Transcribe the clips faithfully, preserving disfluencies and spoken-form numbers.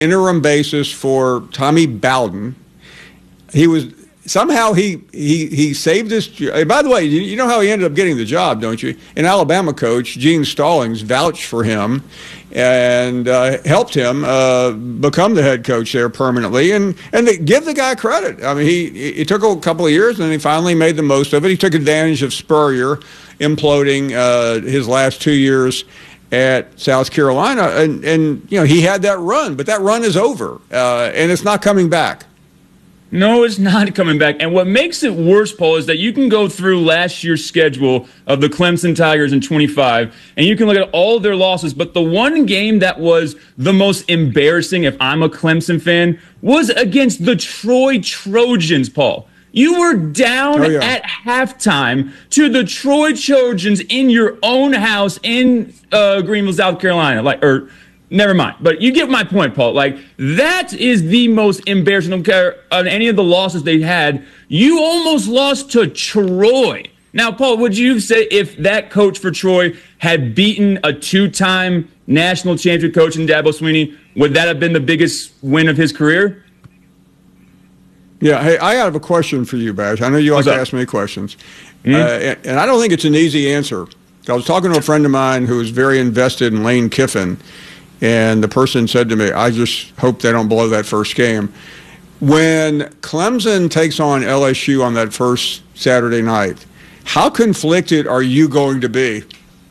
interim basis for Tommy Bowden. He was somehow he he he saved his. By the way, you, you know how he ended up getting the job, don't you? An Alabama coach, Gene Stallings, vouched for him and uh, helped him uh, become the head coach there permanently. And and they give the guy credit. I mean, he it took a couple of years, and he finally made the most of it. He took advantage of Spurrier imploding uh, his last two years at South Carolina, and and you know he had that run, but that run is over, uh, and it's not coming back. No, it's not coming back. And what makes it worse, Paul, is that you can go through last year's schedule of the Clemson Tigers in twenty-five, and you can look at all of their losses. But the one game that was the most embarrassing, if I'm a Clemson fan, was against the Troy Trojans, Paul. You were down oh, yeah. at halftime to the Troy Trojans in your own house in uh, Greenville, South Carolina. Like, or never mind. But you get my point, Paul. Like, that is the most embarrassing. I don't care on any of the losses they had. You almost lost to Troy. Now, Paul, would you say if that coach for Troy had beaten a two-time national champion coach in Dabo Swinney, would that have been the biggest win of his career? Yeah, hey, I have a question for you, Bash. I know you like to ask me questions, mm-hmm. uh, and, and I don't think it's an easy answer. I was talking to a friend of mine who was very invested in Lane Kiffin, and the person said to me, I just hope they don't blow that first game. When Clemson takes on L S U on that first Saturday night, how conflicted are you going to be?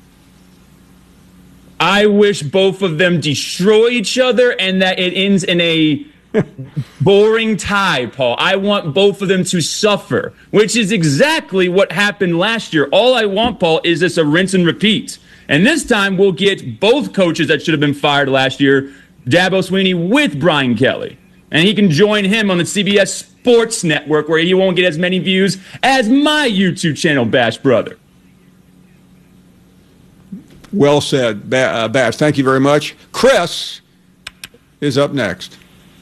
I wish both of them destroy each other and that it ends in a boring tie, Paul. I want both of them to suffer, which is exactly what happened last year. All I want, Paul, is this a rinse and repeat. And this time we'll get both coaches that should have been fired last year, Dabo Swinney with Brian Kelly. And he can join him on the C B S Sports Network, where he won't get as many views as my YouTube channel, Bash Brother. Well said, ba- uh, Bash. Thank you very much. Chris is up next.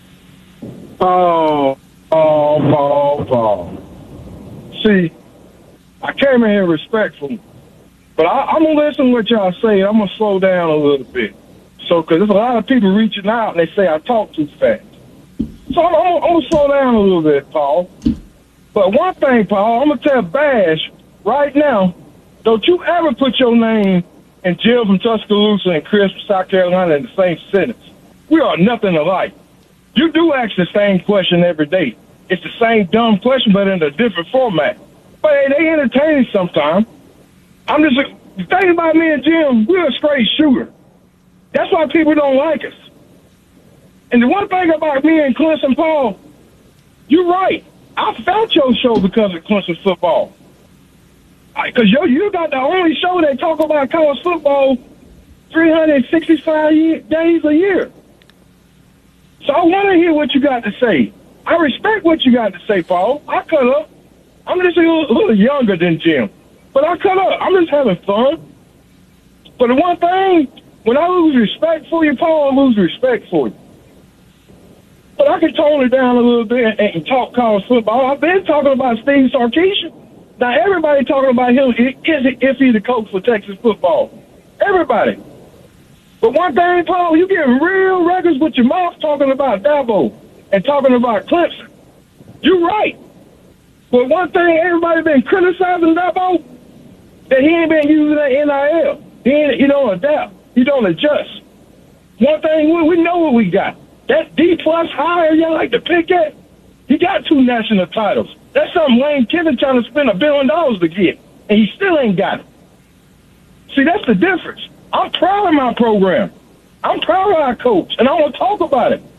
Oh, Paul, Paul, Paul. See, I came in here respectful, but I, I'm going to listen to what y'all say. I'm going to slow down a little bit. So, because there's a lot of people reaching out, and they say I talk too fast. So I'm, I'm, I'm going to slow down a little bit, Paul. But one thing, Paul, I'm going to tell Bash right now, don't you ever put your name and Jim from Tuscaloosa and Chris from South Carolina in the same sentence. We are nothing alike. You do ask the same question every day. It's the same dumb question, but in a different format. But hey, they entertaining sometimes. I'm just the thing about me and Jim, we're a straight shooter. That's why people don't like us. And the one thing about me and Clemson, Paul, you're right. I felt your show because of Clemson football. Because yo, you got the only show that talk about college football three hundred sixty-five year, days a year. So I want to hear what you got to say. I respect what you got to say, Paul. I cut up. I'm just a little, a little younger than Jim. But I cut up. I'm just having fun. But the one thing, when I lose respect for you, Paul, I lose respect for you. But I can tone it down a little bit and, and talk college football. I've been talking about Steve Sarkisian. Now, everybody talking about him is if he's the coach for Texas football. Everybody. But one thing, Paul, you getting real records with your mouth talking about Dabo and talking about Clemson. You're right. But one thing, everybody been criticizing Dabo, that he ain't been using that N I L. He ain't, he don't adapt. He don't adjust. One thing, we, we know what we got. That D-plus higher y'all like to pick at, he got two national titles. That's something Lane Kiffin trying to spend a billion dollars to get, and he still ain't got it. See, that's the difference. I'm proud of my program. I'm proud of our coach, and I want to talk about it.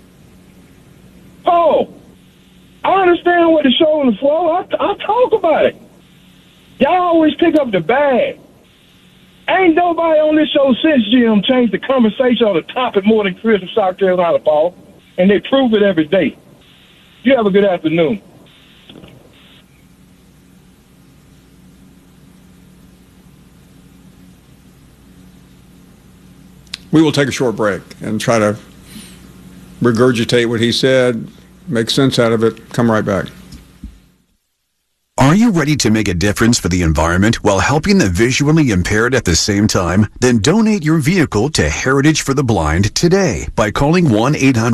Paul, I understand what the show and the flow. I, I talk about it. Y'all always pick up the bag. Ain't nobody on this show since Jim changed the conversation on the topic more than Chris from South Carolina, Paul, and they prove it every day. You have a good afternoon. We will take a short break and try to regurgitate what he said, make sense out of it, come right back. Are you ready to make a difference for the environment while helping the visually impaired at the same time? Then donate your vehicle to Heritage for the Blind today by calling one eight hundred